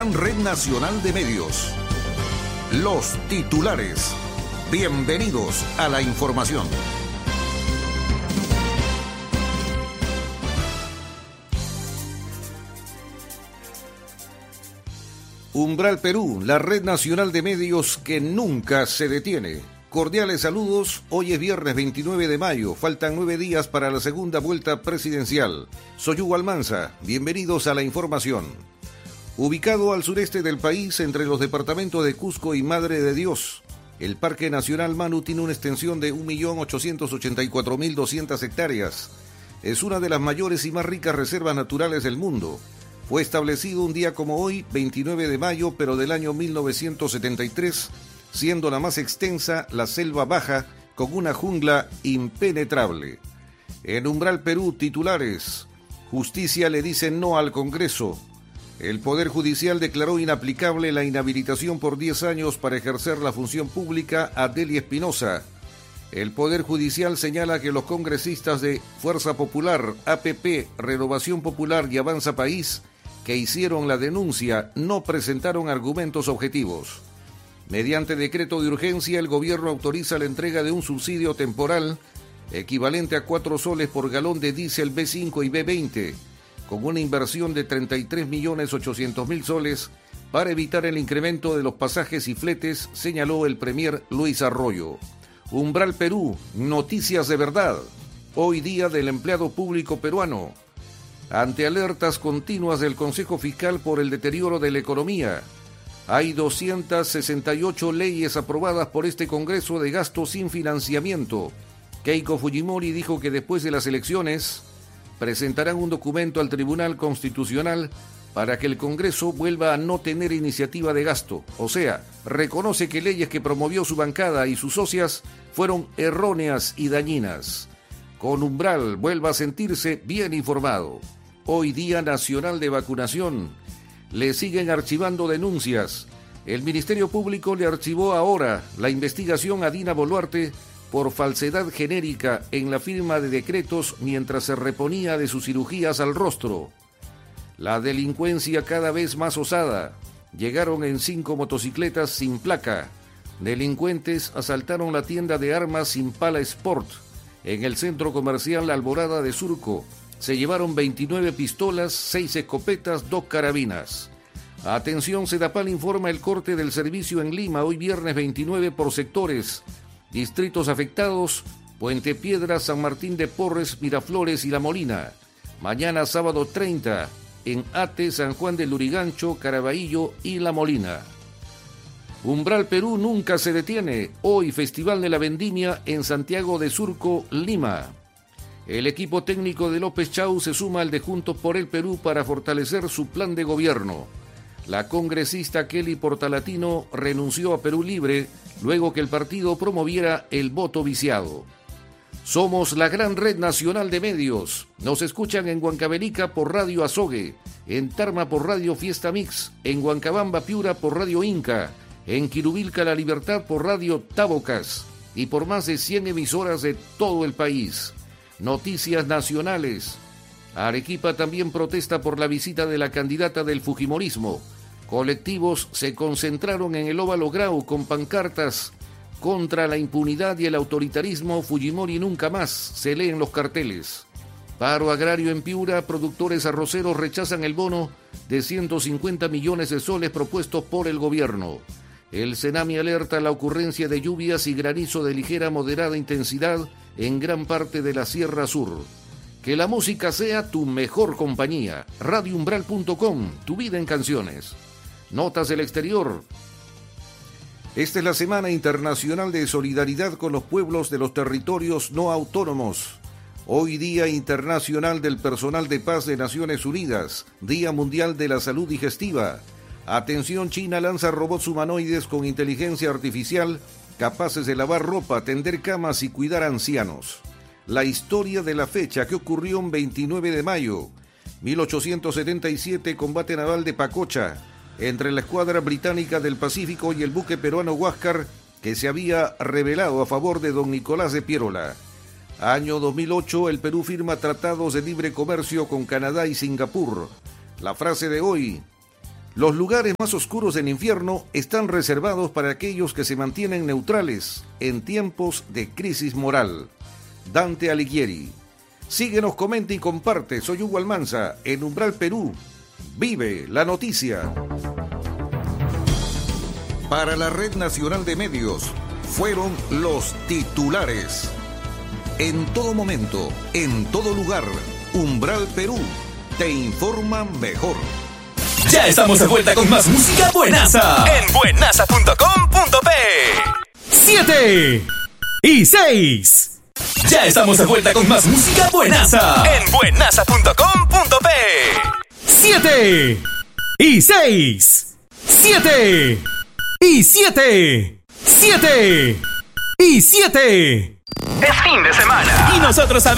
gran red nacional de medios. Los titulares. Bienvenidos a la información. Umbral Perú, la red nacional de medios que nunca se detiene. Cordiales saludos, hoy es viernes 29 de mayo, faltan 9 días para la segunda vuelta presidencial. Soy Hugo Almanza, bienvenidos a la información. Ubicado al sureste del país, entre los departamentos de Cusco y Madre de Dios, el Parque Nacional Manu tiene una extensión de 1.884.200 hectáreas. Es una de las mayores y más ricas reservas naturales del mundo. Fue establecido un día como hoy, 29 de mayo, pero del año 1973, siendo la más extensa la selva baja, con una jungla impenetrable. En Umbral Perú, titulares. Justicia le dice no al Congreso. El Poder Judicial declaró inaplicable la inhabilitación por 10 años para ejercer la función pública a Delia Espinosa. El Poder Judicial señala que los congresistas de Fuerza Popular, APP, Renovación Popular y Avanza País, que hicieron la denuncia, no presentaron argumentos objetivos. Mediante decreto de urgencia, el gobierno autoriza la entrega de un subsidio temporal equivalente a 4 soles por galón de diésel B5 y B20, con una inversión de 33.800.000 soles para evitar el incremento de los pasajes y fletes, señaló el premier Luis Arroyo. Umbral Perú, noticias de verdad. Hoy día del empleado público peruano. Ante alertas continuas del Consejo Fiscal por el deterioro de la economía, hay 268 leyes aprobadas por este Congreso de gasto sin financiamiento. Keiko Fujimori dijo que después de las elecciones presentarán un documento al Tribunal Constitucional para que el Congreso vuelva a no tener iniciativa de gasto. O sea, reconoce que leyes que promovió su bancada y sus socias fueron erróneas y dañinas. Con Umbral vuelva a sentirse bien informado. Hoy Día Nacional de Vacunación. Le siguen archivando denuncias. El Ministerio Público le archivó ahora la investigación a Dina Boluarte por falsedad genérica en la firma de decretos mientras se reponía de sus cirugías al rostro. La delincuencia cada vez más osada. Llegaron en 5 motocicletas sin placa. Delincuentes asaltaron la tienda de armas Impala Sport en el centro comercial La Alborada de Surco. Se llevaron 29 pistolas, 6 escopetas, 2 carabinas. Atención, Sedapal informa el corte del servicio en Lima, hoy viernes 29 por sectores. Distritos afectados, Puente Piedra, San Martín de Porres, Miraflores y La Molina. Mañana sábado 30, en Ate, San Juan del Lurigancho, Caraballo y La Molina. Umbral Perú nunca se detiene. Hoy Festival de la Vendimia en Santiago de Surco, Lima. El equipo técnico de López Chau se suma al de Juntos por el Perú para fortalecer su plan de gobierno. La congresista Kelly Portalatino renunció a Perú Libre luego que el partido promoviera el voto viciado. Somos la gran red nacional de medios. Nos escuchan en Huancavelica por Radio Azogue, en Tarma por Radio Fiesta Mix, en Huancabamba Piura por Radio Inca, en Quirubilca La Libertad por Radio Tabocas y por más de 100 emisoras de todo el país. Noticias nacionales. Arequipa también protesta por la visita de la candidata del fujimorismo. Colectivos se concentraron en el Óvalo Grau con pancartas contra la impunidad y el autoritarismo. Fujimori nunca más, se leen los carteles. Paro agrario en Piura, productores arroceros rechazan el bono de 150 millones de soles propuestos por el gobierno. El Senami alerta la ocurrencia de lluvias y granizo de ligera a moderada intensidad en gran parte de la Sierra Sur. Que la música sea tu mejor compañía. RadioUmbral.com, tu vida en canciones. Notas del exterior. Esta es la Semana Internacional de Solidaridad con los pueblos de los territorios no autónomos. Hoy Día Internacional del Personal de Paz de Naciones Unidas. Día Mundial de la Salud Digestiva. Atención, China lanza robots humanoides con inteligencia artificial capaces de lavar ropa, tender camas y cuidar ancianos. La historia de la fecha que ocurrió un 29 de mayo. 1877, combate naval de Pacocha, entre la escuadra británica del Pacífico y el buque peruano Huáscar, que se había rebelado a favor de don Nicolás de Piérola. Año 2008, el Perú firma tratados de libre comercio con Canadá y Singapur. La frase de hoy: Los lugares más oscuros del infierno están reservados para aquellos que se mantienen neutrales en tiempos de crisis moral. Dante Alighieri. Síguenos, comenta y comparte. Soy Hugo Almanza, en Umbral Perú. Vive la noticia. Para la Red Nacional de Medios, fueron los titulares. En todo momento, en todo lugar, Umbral Perú te informa mejor. Ya estamos de vuelta con más música buenaza en buenaza.com.p. 7 y 6. Ya estamos de vuelta con más música buenaza en buenaza.com.p. 7 y 6. 7 y 7. 7 y 7. Es fin de semana y nosotros sabemos